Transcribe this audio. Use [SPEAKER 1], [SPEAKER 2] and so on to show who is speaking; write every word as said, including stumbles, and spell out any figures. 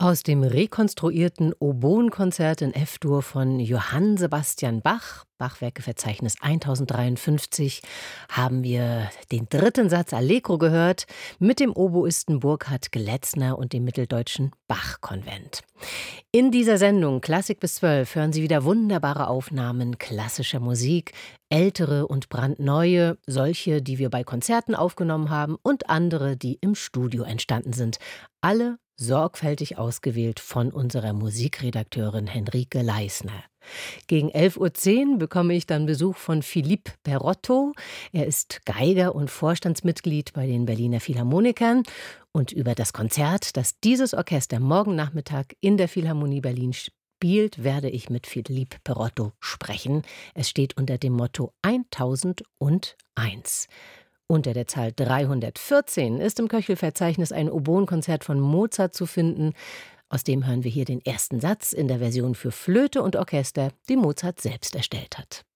[SPEAKER 1] Aus dem rekonstruierten Oboenkonzert in F-Dur von Johann Sebastian Bach, Bachwerkeverzeichnis tausenddreiundfünfzig, haben wir den dritten Satz Allegro gehört mit dem Oboisten Burkhard Gletzner und dem Mitteldeutschen Bach-Konvent. In dieser Sendung Klassik bis zwölf hören Sie wieder wunderbare Aufnahmen klassischer Musik, ältere und brandneue, solche, die wir bei Konzerten aufgenommen haben und andere, die im Studio entstanden sind. Alle sorgfältig ausgewählt von unserer Musikredakteurin Henrike Leisner. Gegen elf Uhr zehn bekomme ich dann Besuch von Philippe Perotto. Er ist Geiger und Vorstandsmitglied bei den Berliner Philharmonikern. Und über das Konzert, das dieses Orchester morgen Nachmittag in der Philharmonie Berlin spielt, werde ich mit Philippe Perotto sprechen. Es steht unter dem Motto eintausendeins. Unter der Zahl dreihundertvierzehn ist im Köchelverzeichnis ein Oboenkonzert von Mozart zu finden. Aus dem hören wir hier den ersten Satz in der Version für Flöte und Orchester, die Mozart selbst erstellt hat.